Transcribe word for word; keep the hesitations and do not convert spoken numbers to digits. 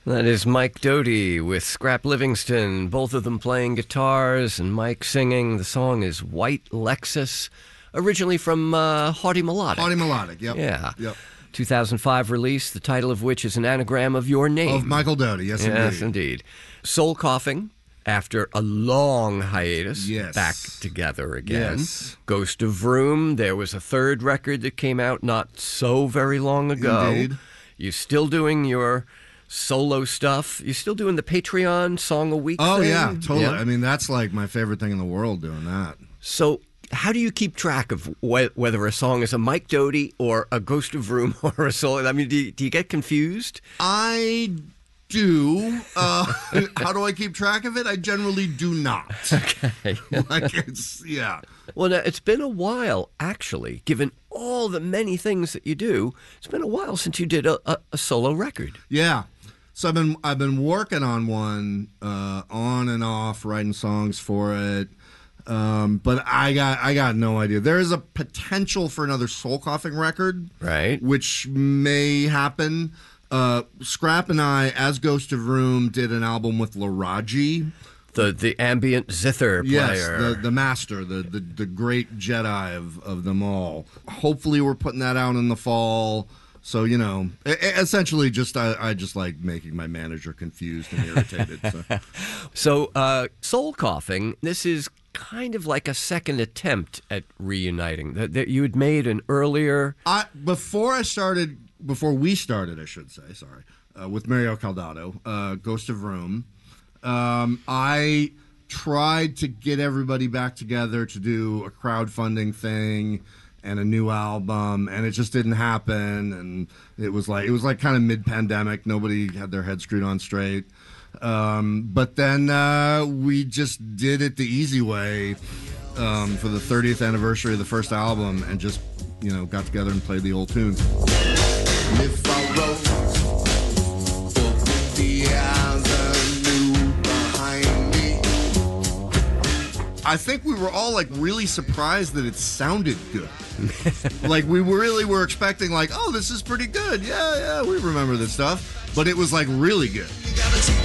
That is Mike Doughty with Scrap Livingston, both of them playing guitars and Mike singing. The song is White Lexus, originally from uh, Haughty Melodic. Haughty Melodic, yep. Yeah. Yep. two thousand five release, the title of which is an anagram of your name. Of Michael Doughty, yes, yes indeed. indeed. Soul Coughing, after a long hiatus, yes. back together again. Yes. Ghost of Vroom, there was a third record that came out not so very long ago. Indeed. You're still doing your solo stuff. You're still doing the Patreon song a week Oh, thing? yeah, totally. Yeah. I mean, that's like my favorite thing in the world, doing that. So how do you keep track of wh- whether a song is a Mike Doughty or a Ghost of Vroom or a solo? I mean, do you, do you get confused? I do. Uh, how do I keep track of it? I generally do not. Okay. Like, it's, yeah. Well, now, it's been a while, actually, given all the many things that you do. It's been a while since you did a, a, a solo record. Yeah. So I've been I've been working on one uh, on and off, writing songs for it. Um, but I got I got no idea. There is a potential for another Soul Coughing record, Right. which may happen. Uh, Scrap and I, as Ghost of Vroom, did an album with Laraji. The the ambient zither player. Yes, the, the master, the, the, the great Jedi of, of them all. Hopefully we're putting that out in the fall. So, you know, e- essentially just I, I just like making my manager confused and irritated. So, So, uh, Soul Coughing, this is kind of like a second attempt at reuniting. That, that you had made an earlier... I, before I started, before we started, I should say, sorry, uh, with Mario Caldado, uh, Ghost of Vroom, um, I tried to get everybody back together to do a crowdfunding thing and a new album, and it just didn't happen. And it was like it was like kind of mid-pandemic. Nobody had their head screwed on straight. Um, but then uh, we just did it the easy way um, for the thirtieth anniversary of the first album, and just you know got together and played the old tunes. If I wrote for the avenue behind me, I think we were all like really surprised that it sounded good. Like we really were expecting like, oh, this is pretty good. Yeah, yeah, we remember this stuff. But it was like really good.